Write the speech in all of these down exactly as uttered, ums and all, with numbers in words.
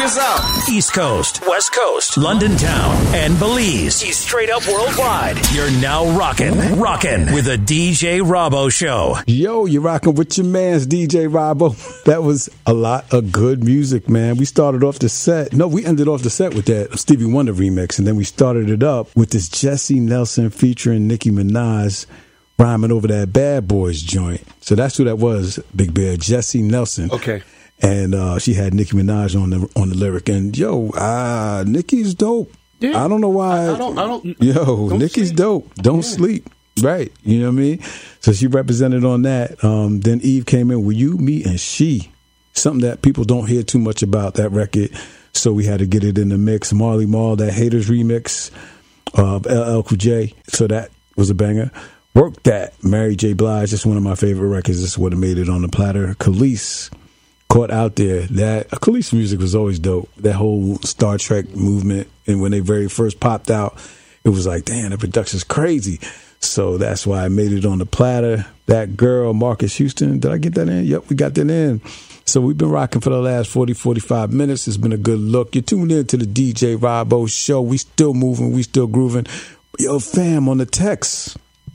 us out. East Coast, West Coast, London town, and Belize. He's straight up worldwide. You're now rocking, rocking with the D J Robbo Show. Yo, you're rocking with your man's D J Robbo. That was a lot of good music, man. We started off the set. No, we ended off the set with that Stevie Wonder remix, and then we started it up with this Jessie Nelson featuring Nicki Minaj rhyming over that Bad Boys joint. So that's who that was, Big Bear, Jessie Nelson. Okay. And uh, she had Nicki Minaj on the on the lyric. And yo, uh, Nicki's dope. Yeah. I don't know why. I, I don't. I don't. Yo, don't Nicki's sleep. dope. Don't Yeah. sleep. Right. You know what I mean? So she represented on that. Um, then Eve came in with You, Me, and She. Something that people don't hear too much about, that record. So we had to get it in the mix. Marley Marl, that Haters remix of L L Cool J. So that was a banger. Work That, Mary J. Blige. That's one of my favorite records. This would have made it on the platter. Khalees, Caught Out There. That Khalees music was always dope. That whole Star Trek movement. And when they very first popped out, it was like, damn, the production's crazy. So that's why I made it on the platter. That Girl, Marcus Houston. Did I get that in? Yep, we got that in. So we've been rocking for the last forty, forty-five minutes. It's been a good look. You're tuned in to the D J Robbo Show. We still moving. We still grooving. Yo, fam, on the text.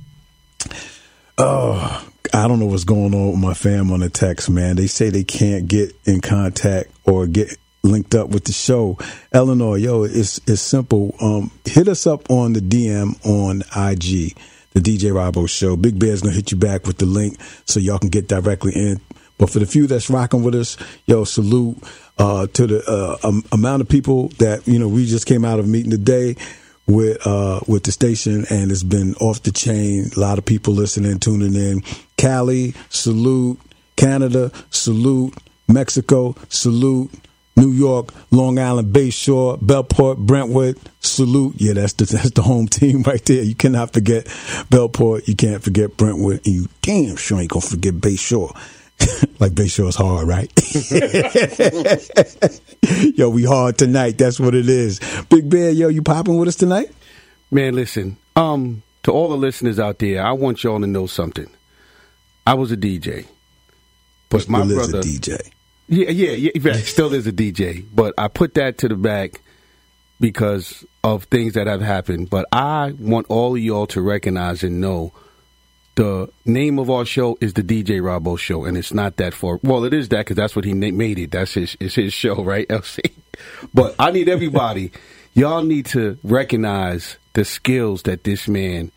Oh, I don't know what's going on with my fam on the text, man. They say they can't get in contact or get linked up with the show. Eleanor, yo, it's it's simple. Um, hit us up on the D M on I G, the D J Robbo Show. Big Bear's gonna hit you back with the link so y'all can get directly in. But for the few that's rocking with us, yo, salute uh, to the uh, um, amount of people that, you know, we just came out of a meeting today with uh, with the station, and it's been off the chain. A lot of people listening, tuning in. Cali, salute. Canada, salute. Mexico, salute. New York, Long Island, Bayshore, Bellport, Brentwood, salute. Yeah, that's the that's the home team right there. You cannot forget Bellport. You can't forget Brentwood, and you damn sure ain't gonna forget Bayshore. Like Bayshore is hard, right? Yo, we hard tonight. That's what it is. Big Bear, yo, you popping with us tonight? Man, listen. Um, to all the listeners out there, I want y'all to know something. I was a D J, but Still my is brother, a D J. yeah, yeah, yeah, right, still is a D J. But I put that to the back because of things that have happened. But I want all of y'all to recognize and know the name of our show is the D J Robbo Show, and it's not that far. Well, it is that because that's what he na- made it. That's his, it's his show, right, L C? But I need everybody. Y'all need to recognize the skills that this man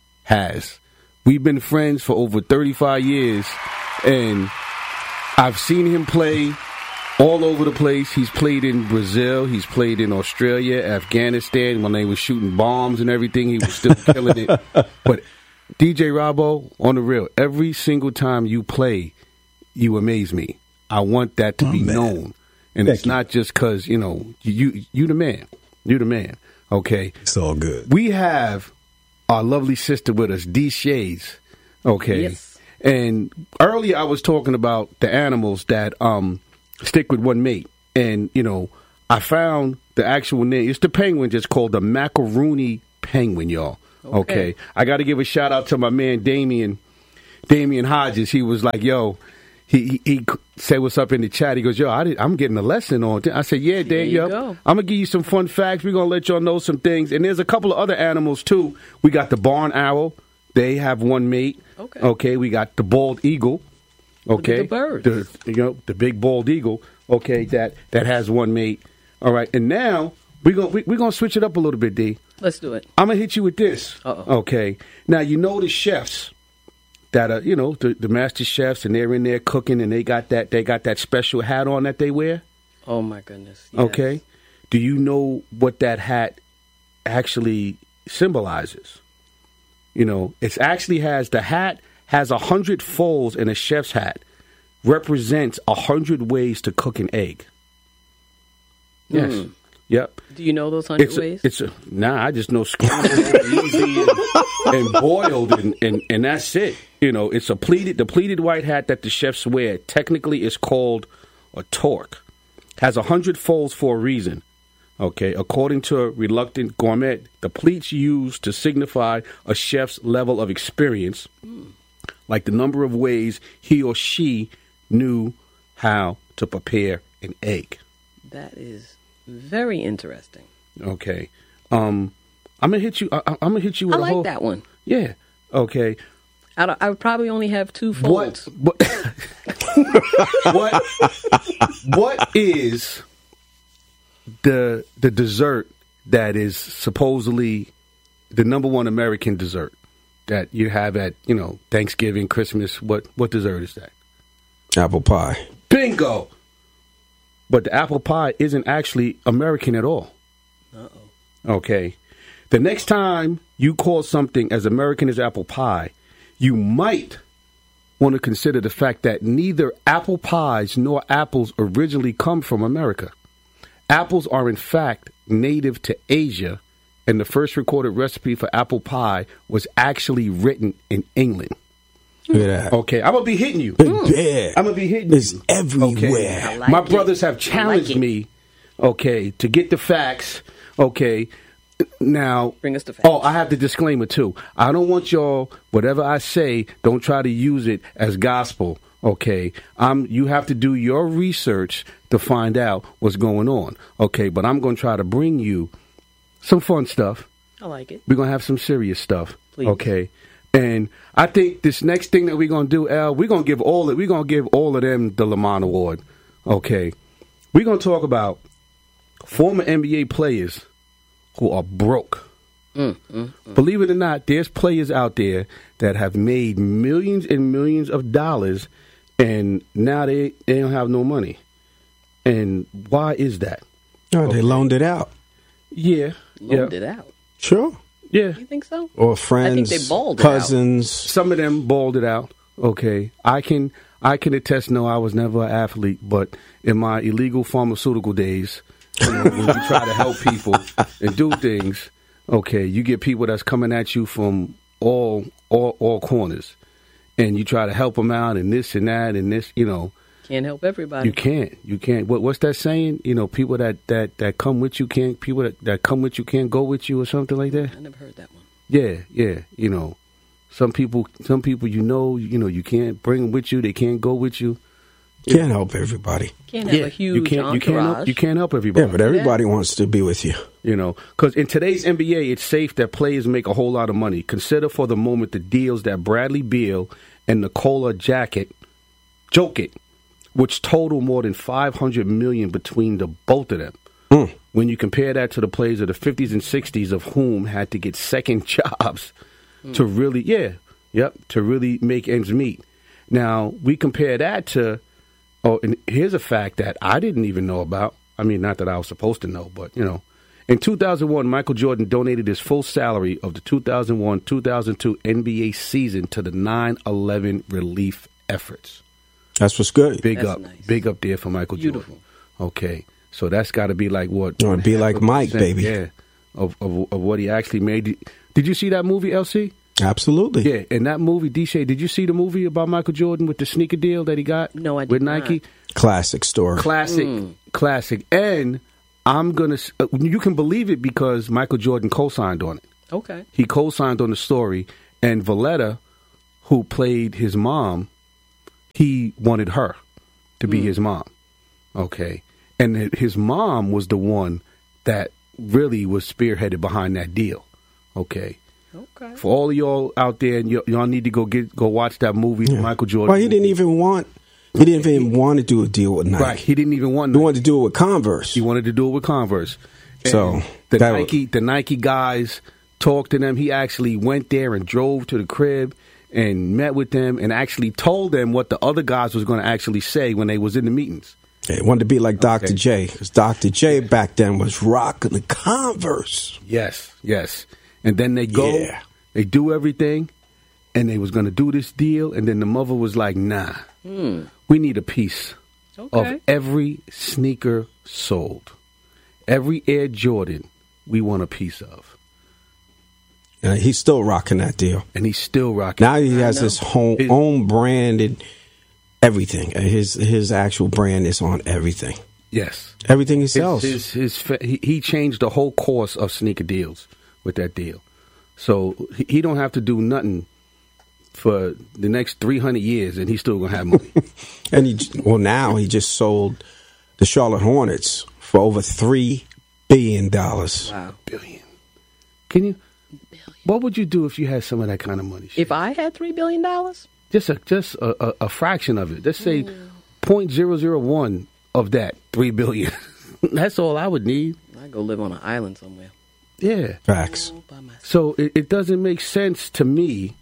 has. We've been friends for over thirty-five years, and I've seen him play all over the place. He's played in Brazil. He's played in Australia, Afghanistan. When they were shooting bombs and everything, he was still killing it. But D J Robbo, on the real, every single time you play, you amaze me. I want that to oh, be man. known. And Thank it's you. not just because, you know, you, you you the man. You the man. Okay? It's all good. We have our lovely sister with us, D Shades. Okay? Yes. And earlier I was talking about the animals that um stick with one mate. And, you know, I found the actual name. It's the penguin just called the macaroony penguin, y'all. Okay. okay. I got to give a shout out to my man, Damian, Damian Hodges. He was like, yo, he, he, he said what's up in the chat. He goes, yo, I did, I'm getting a lesson on it. I said, yeah, Dan, yo, I'm going to give you some fun facts. We're going to let y'all know some things. And there's a couple of other animals, too. We got the barn owl. They have one mate. Okay. Okay. We got the bald eagle. Okay. The bird. The, you know, the big bald eagle. Okay. That, that has one mate. All right. And now we're going we, we're going to switch it up a little bit, D. Let's do it. I'm going to hit you with this. Uh-oh. Okay. Now, you know the chefs that are, you know, the, the master chefs, and they're in there cooking, and they got that they got that special hat on that they wear? Oh, my goodness. Yes. Okay. Do you know what that hat actually symbolizes? You know, it actually has, the hat has a hundred folds in a chef's hat, represents a hundred ways to cook an egg. Yes. Mm. Yep. Do you know those hundred It's a, ways? it's a, nah, I just know scrambled, easy, and, and boiled, and, and, and that's it. You know, it's a pleated, the pleated white hat that the chefs wear. Technically, is called a torque. Has a hundred folds for a reason. Okay, according to a reluctant gourmet, the pleats used to signify a chef's level of experience, mm. like the number of ways he or she knew how to prepare an egg. That is very interesting. Okay. Um, I'm gonna hit you. I, I'm gonna hit you with I a like whole. that one. Yeah. Okay. I, don't- I would probably only have two What? folds. What? what? What is the the dessert that is supposedly the number one American dessert that you have at, you know, Thanksgiving, Christmas? What what dessert is that? Apple pie. Bingo. But the apple pie isn't actually American at all. Uh-oh. Okay. The next time you call something as American as apple pie, you might want to consider the fact that neither apple pies nor apples originally come from America. Apples are, in fact, native to Asia, and the first recorded recipe for apple pie was actually written in England. Look at that. Okay, I'm going to be hitting you. Yeah. I'm going to be hitting It's you. everywhere. Okay. I like My it. brothers have challenged I like it. me, okay, to get the facts, okay. Now, Bring us the facts. oh, I have the disclaimer too. I don't want y'all, whatever I say, don't try to use it as gospel, okay? Um, you have to do your research to find out what's going on, okay? But I'm going to try to bring you some fun stuff. I like it. We're going to have some serious stuff, Please. okay? And I think this next thing that we're going to do, Al, we're going to give all we're going to give all of them the Lamont Award, okay? We're going to talk about former N B A players who are broke. Mm, mm, mm. Believe it or not, there's players out there that have made millions and millions of dollars, and now they, they don't have no money. And why is that? Oh, they loaned it out. Yeah. Loaned yeah. it out. Sure. Yeah. You think so? Or friends, they balled it cousins. Some of them balled it out. Okay. I can I can attest, no, I was never an athlete, but in my illegal pharmaceutical days, you know, when you try to help people and do things, okay, you get people that's coming at you from all all all corners, and you try to help them out and this and that and this, you know. Can't help everybody. You can't. You can't. What, what's that saying? You know, people that, that, that come with you can't. People that, that come with you can't go with you, or something like that. I never heard that one. Yeah, yeah. You know, some people, some people, you know, you know, you can't bring them with you. They can't go with you. Can't help everybody. Can't have Yeah, a huge you can't. You can't. Help, entourage. you can't help everybody. Yeah, but everybody wants to be with you. You know, because in today's N B A, it's safe that players make a whole lot of money. Consider for the moment the deals that Bradley Beal and Nikola Jokic, Jokic, which total more than five hundred million dollars between the both of them. Mm. When you compare that to the players of the fifties and sixties, of whom had to get second jobs mm. to really, yeah, yep, to really make ends meet. Now, we compare that to, oh, and here's a fact that I didn't even know about. I mean, not that I was supposed to know, but, you know. In two thousand one, Michael Jordan donated his full salary of the two thousand one two thousand two N B A season to the nine eleven relief efforts. That's what's good. Big That's up. nice. Big up there for Michael Beautiful. Jordan. Okay. So that's got to be like what? Or be like Mike, percent, baby. Yeah. Of, of of what he actually made. Did you see that movie, L C? Absolutely. Yeah. And that movie, D J, did you see the movie about Michael Jordan with the sneaker deal that he got? No, I did with not. Nike? Classic story. Classic. Mm. Classic. And I'm going to, uh, you can believe it because Michael Jordan co-signed on it. Okay. He co-signed on the story, and Valletta, who played his mom, he wanted her to be mm. his mom. Okay. And his mom was the one that really was spearheaded behind that deal. Okay. Okay. For all of y'all out there, and y- y'all need to go get go watch that movie, Yeah. Michael Jordan. Well, he didn't even want. He didn't even want to do a deal with Nike. Right. He didn't even want. He wanted to do it with Converse. He wanted to do it with Converse. And So, the that Nike, the Nike guys talked to them. He actually went there and drove to the crib and met with them and actually told them what the other guys was going to actually say when they was in the meetings. He wanted to be like Doctor Okay. J, because Doctor J back then was rocking the Converse. Yes, yes. And then they go, Yeah. they do everything, and they was going to do this deal, and then the mother was like, nah, Hmm. we need a piece Okay. of every sneaker sold. Every Air Jordan we want a piece of. Uh, he's still rocking that deal. And he's still rocking. Now he I has know. his home, His- own brand and everything. Uh, His his actual brand is on everything. Yes. Everything he His, sells. his, his, fa- he, he changed the whole course of sneaker deals with that deal. So he, he don't have to do nothing for the next three hundred years, and he's still going to have money. And he, well, now he just sold the Charlotte Hornets for over three billion dollars. Wow. Billion. Can you? What would you do if you had some of that kind of money? If I had three billion dollars, Just a just a, a, a fraction of it. Let's say point zero zero one of that three billion. That's all I would need. I'd go live on an island somewhere. Yeah. Facts. All by myself. So it, it doesn't make sense to me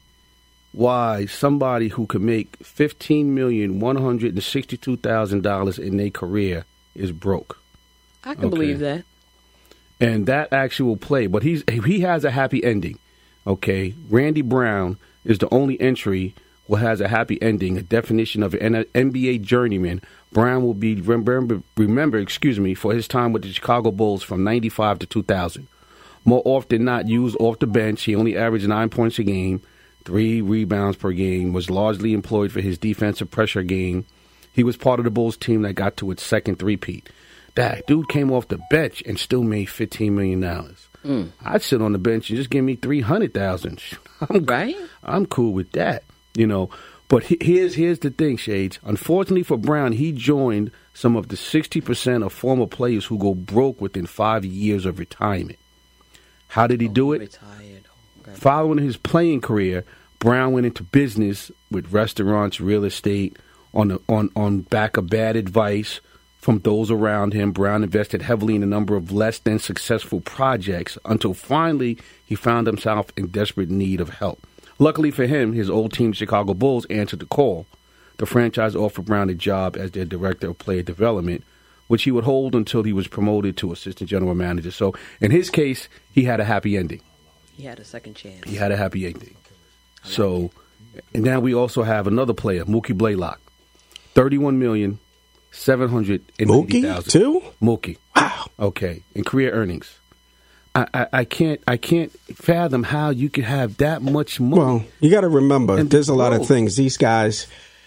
why somebody who could make fifteen million one hundred and sixty-two thousand dollars in their career is broke. I can Okay. believe that. And that actual play, but he's he has a happy ending. Okay, Randy Brown is the only entry who has a happy ending, a definition of an N B A journeyman. Brown will be remember, remember, excuse me, for his time with the Chicago Bulls from ninety-five to two thousand. More often than not used off the bench, he only averaged nine points a game, three rebounds per game, was largely employed for his defensive pressure game. He was part of the Bulls team that got to its second three-peat. That dude came off the bench and still made fifteen million dollars. Mm. I'd sit on the bench and just give me three hundred thousand dollars. I'm, Right? I'm cool with that, you know. But he- here's here's the thing, Shades. Unfortunately for Brown, he joined some of the sixty percent of former players who go broke within five years of retirement. How did he do it? Retired. Okay. Following his playing career, Brown went into business with restaurants, real estate, on the, on on back of bad advice from those around him. Brown invested heavily in a number of less than successful projects until finally he found himself in desperate need of help. Luckily for him, his old team, Chicago Bulls, answered the call. The franchise offered Brown a job as their director of player development, which he would hold until he was promoted to assistant general manager. So in his case, he had a happy ending. He had a second chance. He had a happy ending. So, and now we also have another player, Mookie Blaylock, thirty-one million seven hundred and ninety thousand. Mookie, too? Mookie. Wow. Okay, in career earnings, I, I, I can't I can't fathom how you could have that much money. Well, you got to remember, And there's a lot of broke. things. These guys,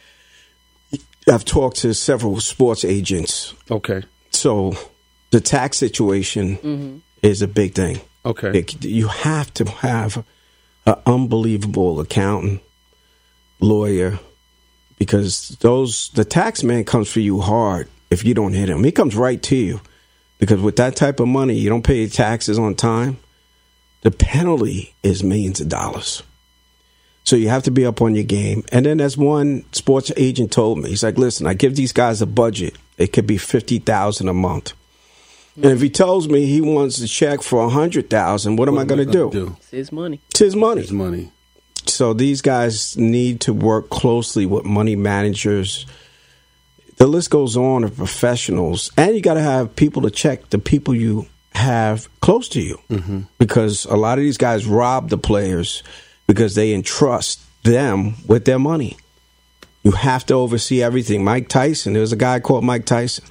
I've talked to several sports agents. Okay, So the tax situation is a big thing. okay, It- you have to have an unbelievable accountant, lawyer, because those the tax man comes for you hard if you don't hit him. He comes right to you because with that type of money, you don't pay your taxes on time. The penalty is millions of dollars. So you have to be up on your game. And then as one sports agent told me, he's like, listen, I give these guys a budget. It could be fifty thousand dollars a month. And if he tells me he wants a check for one hundred thousand dollars, what am I going to do? It's his money. It's his money. his money. So these guys need to work closely with money managers. The list goes on of professionals. And you got to have people to check the people you have close to you. Mm-hmm. Because a lot of these guys rob the players because they entrust them with their money. You have to oversee everything. Mike Tyson, there was a guy called Mike Tyson.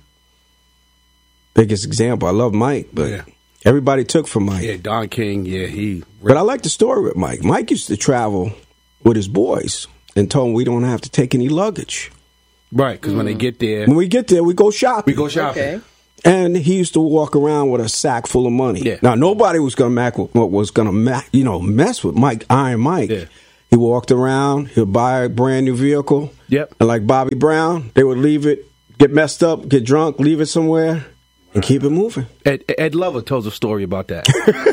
Biggest example. I love Mike, but Yeah. everybody took from Mike. Yeah, Don King. Yeah, he. But I like the story with Mike. Mike used to travel with his boys and told them we don't have to take any luggage. Right, because when they get there, When we get there, we go shopping. we go shopping. Okay. And he used to walk around with a sack full of money. Yeah. Now nobody was going to was going to you know mess with Mike Iron Mike. Yeah. He walked around. He'll buy a brand new vehicle. Yep. And like Bobby Brown, they would leave it, get messed up, get drunk, leave it somewhere, and keep it moving. Ed, Ed Lover tells a story about that.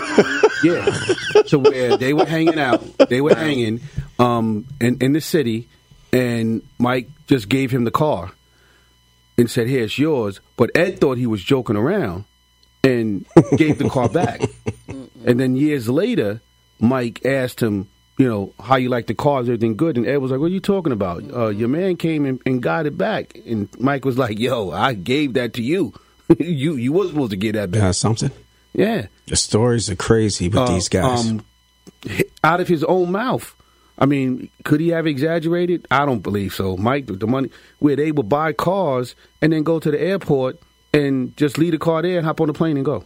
Yeah. So where they were hanging out, they were hanging um, in, in the city, and Mike just gave him the car and said, "Here, it's yours." But Ed thought he was joking around and gave the car back. And then years later, Mike asked him, you know, how you like the car, is everything good? And Ed was like, what are you talking about? Uh, your man came and, and got it back. And Mike was like, yo, I gave that to you. you you was supposed to get that back. Got something? Yeah. The stories are crazy with Uh, these guys. Um, out of his own mouth. I mean, could he have exaggerated? I don't believe so. Mike, the money, where they would buy cars and then go to the airport and just leave the car there and hop on the plane and go.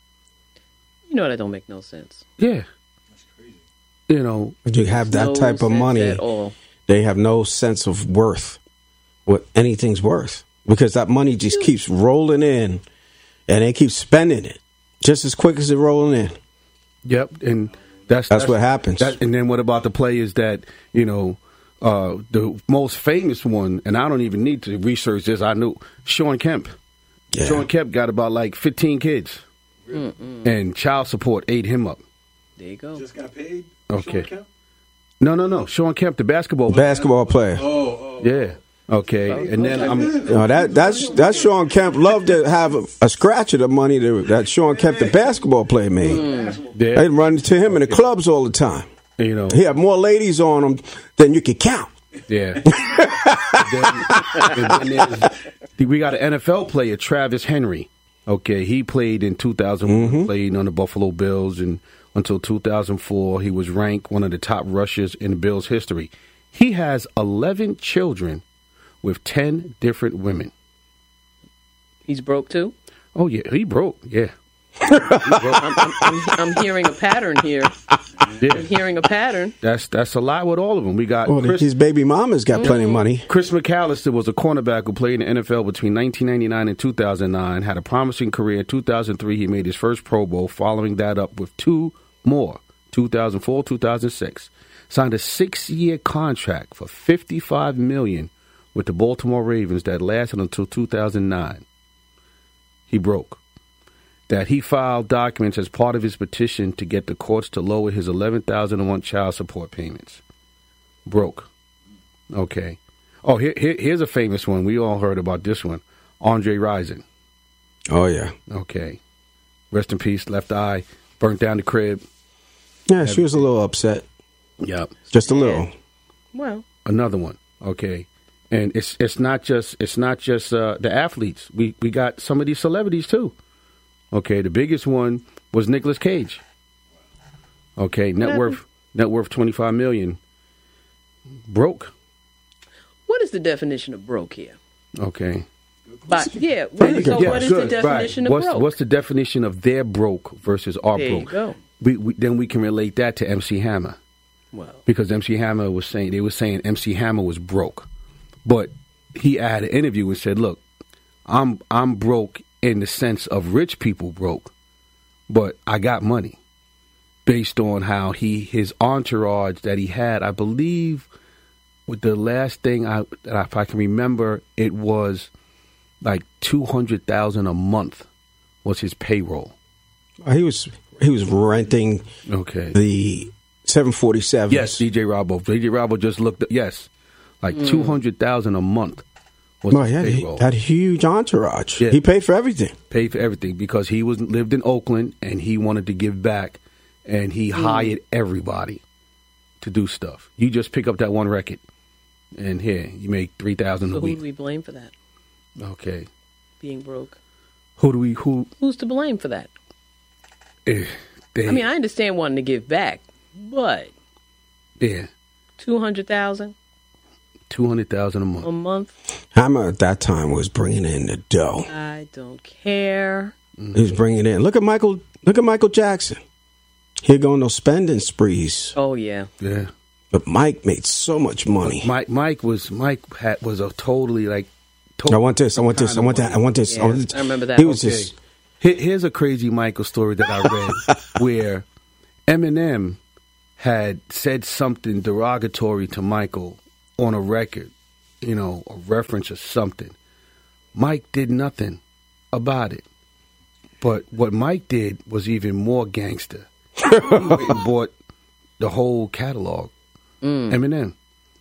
You know that don't make no sense. Yeah. That's crazy. You know. When you have that No type of sense money, at all. they have no sense of worth, what anything's worth, because that money just keeps rolling in, and they keep spending it just as quick as it's rolling in. Yep, and that's That's what happens. That, and then what about the players that, you know, uh, the most famous one, and I don't even need to research this, I knew, Sean Kemp. Yeah. Sean Kemp got about like fifteen kids. Mm-mm. And child support ate him up. There you go. Just got paid. Okay. No, no, no. Sean Kemp, the basketball player. Basketball player. Oh, oh. Yeah. Okay. And then I'm. No, that that's that's Sean Kemp. Love to have a, a scratch of the money that, that Sean Kemp, the basketball player, made. Yeah. They run into him in the clubs all the time. You know. He had more ladies on him than you could count. Yeah. then, and then we got an N F L player, Travis Henry. Okay, he played in two thousand one, mm-hmm. played on the Buffalo Bills, and until two thousand four, he was ranked one of the top rushers in the Bills' history. He has eleven children with ten different women. He's broke too? Oh, yeah, he broke, yeah. I'm, I'm, I'm, I'm hearing a pattern here. Yeah. I'm hearing a pattern. That's that's a lot with all of them. We got Well, Chris, his baby mama's got plenty of money. Chris McAllister was a cornerback who played in the N F L between nineteen ninety-nine and two thousand nine, had a promising career. In two thousand three, he made his first Pro Bowl, following that up with two more, two thousand four, two thousand six. Signed a six-year contract for fifty-five million dollars with the Baltimore Ravens that lasted until two thousand nine. He broke. That he filed documents as part of his petition to get the courts to lower his eleven thousand one child support payments. Broke. Okay. Oh, here, here, here's a famous one. We all heard about this one. Andre Rison. Oh, yeah. Okay. Rest in peace. Left eye. Burnt down the crib. Yeah, she was a little upset. Yep. Just a little. Well, Another one. Okay. And it's it's not just it's not just uh, the athletes. We we got some of these celebrities too. Okay, the biggest one was Nicolas Cage. Okay, net worth net worth twenty-five million. Broke. what is the definition of broke here? Okay. But yeah, what, so Yeah, what is good, the definition right. of what's, broke? What's the definition of their broke versus our There you broke? go. We, we, then we can relate that to M C Hammer. Well, Because M C Hammer was saying, they were saying M C Hammer was broke. But he had an interview and said, look, I'm I'm broke in the sense of rich people broke, but I got money based on how he, his entourage that he had, I believe with the last thing I, if I can remember, it was like two hundred thousand a month was his payroll. He was he was renting Okay. the seven forty-seven. Yes, D J Robbo. D J Robbo just looked up. Yes. Like Mm. two hundred thousand dollars a month was Well, his he had, he payroll. had a huge entourage. Yeah. He paid for everything. Paid for everything because he was lived in Oakland and he wanted to give back and he Mm. hired everybody to do stuff. You just pick up that one record and here you make three thousand so a who week. do we blame for that? Okay. Being broke. Who do we who Who's to blame for that? eh, they, I mean, I understand wanting to give back, but yeah, two hundred thousand two hundred thousand a month. a month. Hammer at that time was bringing in the dough. I don't care. He was bringing in. Look at Michael. Look at Michael Jackson. He go on those spending sprees. Oh yeah. Yeah. But Mike made so much money. Mike Mike was Mike had was a totally like I want this. I want this. I want that. I want this. Yeah, I, want this. I remember that. He was Okay. just. Here- Here's a crazy Michael story that I read where Eminem had said something derogatory to Michael on a record, you know, a reference or something. Mike did nothing about it. But what Mike did was even more gangster. He went and bought the whole catalog, Eminem.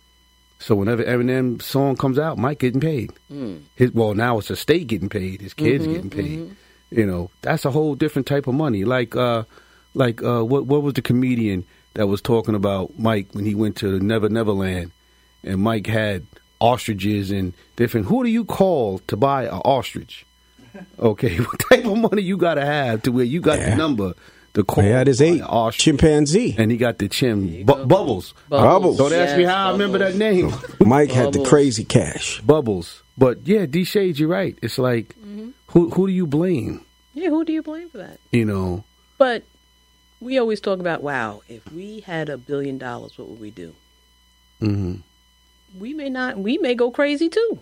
So whenever Eminem song comes out, Mike getting paid. His well, now it's a state getting paid. His kids getting paid. You know, that's a whole different type of money. Like, uh, like uh, what what was the comedian that was talking about Mike when he went to the Never Never Land, and Mike had ostriches and different. Who do you call to buy an ostrich? Okay, what type of money you got to have to where you got Yeah. the number to call? He had his to buy eight an ostrich? chimpanzee. And he got the chim Bu- Bubbles. Bubbles. Don't ask me Yes, how I remember that Bubbles. name. Mike had the Bubbles. crazy cash. Bubbles. But yeah, D Shades, you're right. It's like, who who do you blame? Yeah, who do you blame for that? You know, But we always talk about, wow, if we had a billion dollars, what would we do? hmm We may not. We may go crazy too.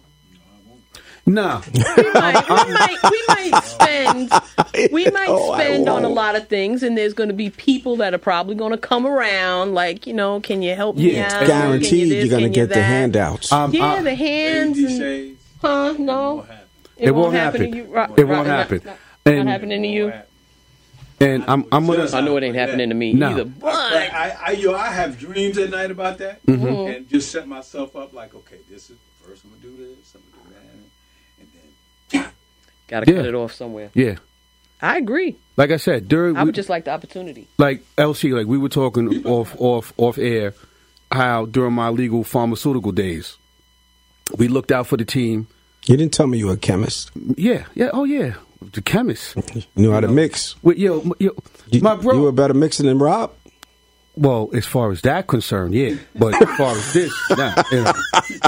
nah. We might. we might. We might spend. We might Oh, I spend on a won't. lot of things, and there's going to be people that are probably going to come around. Like, you know, can you help me Yeah, out? it's Can Guaranteed you this, you're going to can you get the that? handouts. Um, Yeah, I- the hands. And, Shades. huh? No. It, It won't, won't happen. happen. To you. Ro- It won't Ro- happen. Not, not, And- not happening to you. And I'm I'm gonna. I know it ain't happening to me No. either. I, But I, I, you know, I have dreams at night about that, Mm-hmm. and just set myself up like, okay, this is first I'm gonna do this, I'm gonna do that, and then gotta Yeah. cut it off somewhere. Yeah, I agree. like I said, during I we- would just like the opportunity. like L C, like we were talking off off off air, how during my legal pharmaceutical days, we looked out for the team. You didn't tell me you were a chemist. Yeah, yeah, oh yeah, the chemist. You knew how to mix. With, yo, m- yo, You, my bro. you were better mixing than Rob? Well, as far as that concerned, yeah. But as far as this, nah. You know.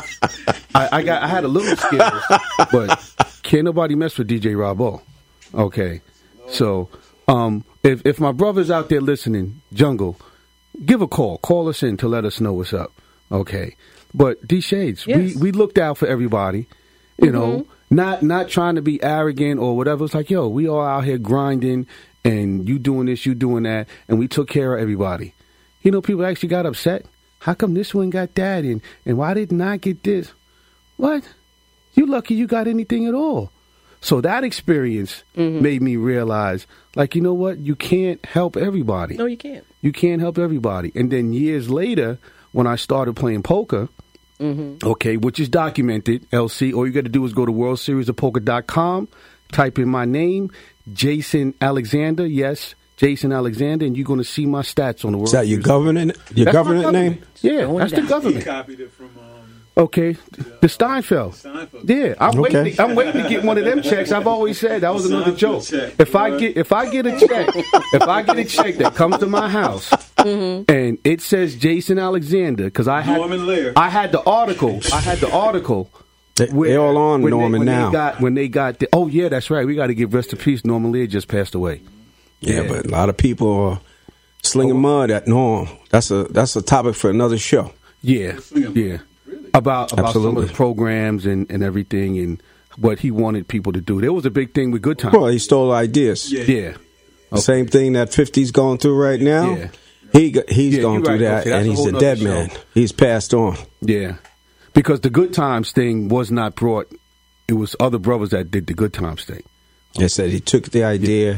I, I got, I had a little skills, but can't nobody mess with D J Robo. Okay, so um, if if my brother's out there listening, Jungle, give a call. Call us in to let us know what's up. Okay, but D Shades, Yes. we we looked out for everybody. You know, not not trying to be arrogant or whatever. It's like, yo, we all out here grinding, and you doing this, you doing that, and we took care of everybody. You know, people actually got upset. How come this one got that, and and why didn't I get this? What? You lucky you got anything at all. So that experience made me realize, like, you know what? You can't help everybody. No, you can't. You can't help everybody. And then years later, when I started playing poker, okay, which is documented, L C, all you got to do is go to world series of poker dot com, type in my name, Jason Alexander, yes, Jason Alexander, and you're going to see my stats on the World Is that your Series. government, your That's my government name? Yeah, Going that's the down. he government. copied it from um, Okay, the Steinfeld. Steinfeld. Yeah, I'm Okay. waiting. I'm waiting to get one of them checks. I've always said that was another joke. Steinfeld check. If I get if I get a check, if I get a check that comes to my house and it says Jason Alexander, because I had Norman Lear. I had the article. I had the article. They, where- they're all on when they- Norman when now. They got, when they got the, oh yeah, that's right. We got to give rest in peace. Norman Lear just passed away. yeah, yeah. but a lot of people are slinging mud at Norm. That's a that's a topic for another show. Yeah, Swinging. yeah. About about some Absolutely. of the programs and, and everything and what he wanted people to do. There was a big thing with Good Time. Well, he stole ideas. Yeah. Yeah. The same thing that fifty's going through right now. Yeah. He go- he's Yeah, going you're through right. that, Okay, that's and a he's whole a nother dead show. man. He's passed on. Yeah, because the Good Times thing was not brought. It was other brothers that did the Good Times thing. They said he took the idea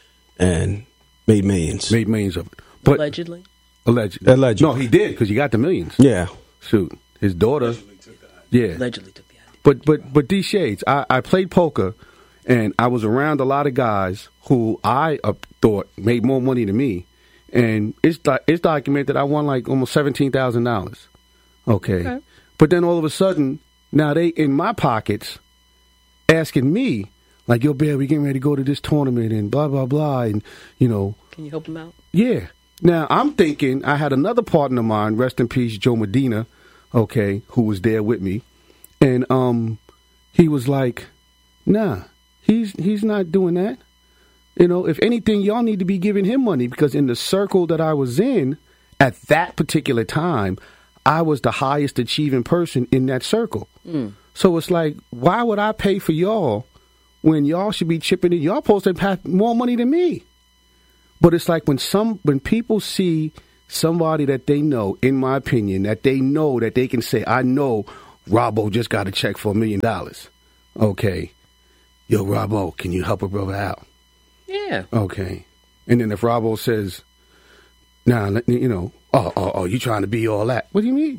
and made millions. Made millions of it. But Allegedly. allegedly. Allegedly. No, he did because he got the millions. Yeah. Shoot, his daughter. Yeah, Allegedly took the idea. but but but D Shades. I, I played poker, and I was around a lot of guys who I uh, thought made more money than me, and it's do- it's documented that I won like almost seventeen thousand dollars. Okay. Okay. But then all of a sudden, now they in my pockets, asking me like, "Yo, Bear, we getting ready to go to this tournament and blah blah blah," and you know, Can you help him out? yeah. Now I'm thinking I had another partner of mine, rest in peace, Joe Medina, okay, who was there with me, and um, he was like, "Nah, he's he's not doing that. You know, if anything, y'all need to be giving him money because in the circle that I was in at that particular time, I was the highest achieving person in that circle. So it's like, why would I pay for y'all when y'all should be chipping in? Y'all supposed to have more money than me." But it's like when some when people see somebody that they know, in my opinion, that they know that they can say, "I know Robbo just got a check for a million dollars." Okay. Yo, Robbo, can you help a brother out? Yeah. Okay. And then if Robbo says, nah, let me- you know, oh, oh, oh, you trying to be all that. What do you mean?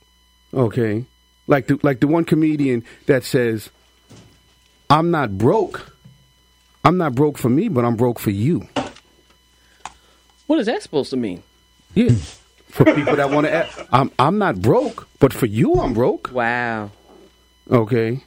Okay. Like the, like the one comedian that says, I'm not broke. I'm not broke for me, but I'm broke for you. What is that supposed to mean? Yeah. For people that want to, I'm I'm not broke, but for you, I'm broke. Wow. Okay.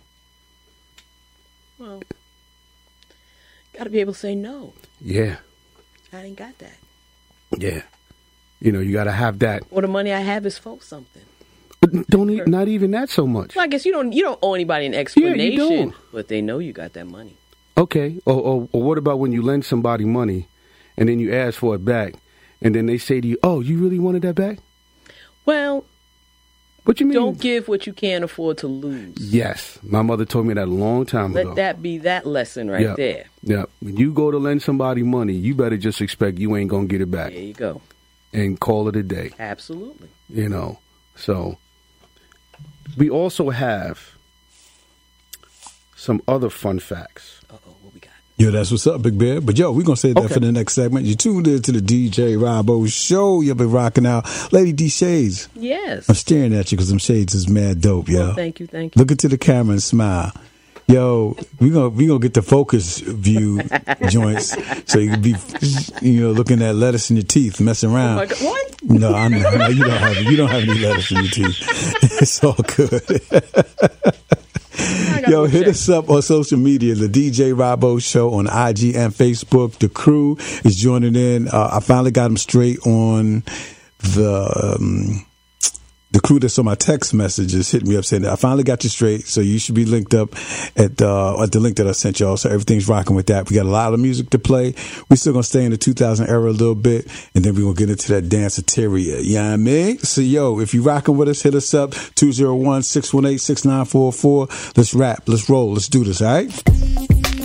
Well, got to be able to say no. Yeah. I ain't got that. Yeah. You know, you got to have that. Or the money I have is for something. But don't e- not even that so much. So I guess you don't you don't owe anybody an Yeah, explanation, you don't. but they know you got that money. Okay. Or, or or what about when you lend somebody money, and then you ask for it back, and then they say to you, "Oh, you really wanted that back?" Well, What you mean? don't give what you can't afford to lose. Yes, my mother told me that a long time ago. Let that be that lesson right yeah. there. Yeah. When you go to lend somebody money, you better just expect you ain't gonna get it back, There you go. and call it a day. Absolutely. You know. So we also have some other fun facts. Uh-oh, what we got? Yo, that's what's up, Big Bear. But yo, we're going to save that Okay. for the next segment. You tuned in to the D J Robbo Show. You've been rocking out. Lady D Shades, Yes. I'm staring at you because them shades is mad dope, yo. Well, thank you, thank you. Look into the camera and smile. Yo, we gonna we gonna get the focus view joints, so you can be, you know, looking at lettuce in your teeth, messing around. Oh my God, what? No, I'm not, no, you don't have you don't have any lettuce in your teeth. It's all good. I got Yo, one hit check. us up on social media, the D J Robbo Show on I G and Facebook. The crew is joining in. Uh, I finally got them straight on the. Um, The crew that's on my text messages hit me up saying that I finally got you straight, so you should be linked up at uh, at the link that I sent y'all. So everything's rocking with that. We got a lot of music to play. We still gonna stay in the two thousand era a little bit, and then we gonna get into that danceteria. You know what I mean? So yo, if you rocking with us, hit us up two zero one, six one eight, six nine four four. Let's rap. Let's roll. Let's do this. All right.